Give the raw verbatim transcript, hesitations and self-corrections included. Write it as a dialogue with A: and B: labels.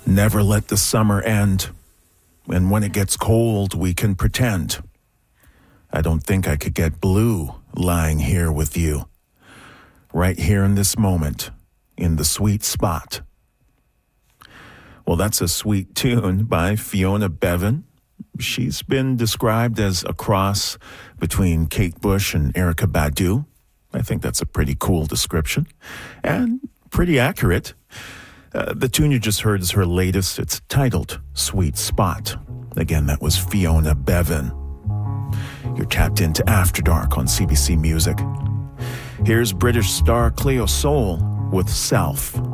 A: Never let the summer end. And when it gets cold, we can pretend. I don't think I could get blue lying here with you. Right here in this moment, in the sweet spot. Well, that's a sweet tune by Fiona Bevan. She's been described as a cross between Kate Bush and Erykah Badu. I think that's a pretty cool description and pretty accurate. Uh, the tune you just heard is her latest. It's titled Sweet Spot. Again, that was Fiona Bevan. You're tapped into After Dark on C B C Music. Here's British star Cleo Sol with Self.